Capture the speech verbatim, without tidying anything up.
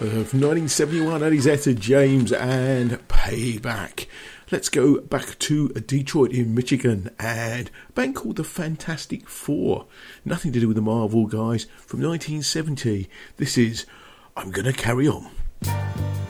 Uh, from nineteen seventy-one, that is Etta James and Payback. Let's go back to Detroit in Michigan and a band called the Fantastic Four. Nothing to do with the Marvel guys. From nineteen seventy, this is I'm Gonna Carry On.